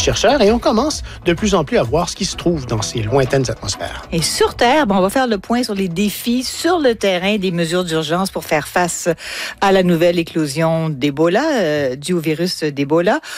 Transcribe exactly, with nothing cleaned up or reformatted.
chercheurs et on commence de plus en plus à voir ce qui se trouve dans ces lointaines atmosphères. Et sur Terre, ben, on va faire le point sur les défis sur le terrain des mesures d'urgence pour faire face à la nouvelle éclosion d'Ebola, euh, due au virus d'Ebola.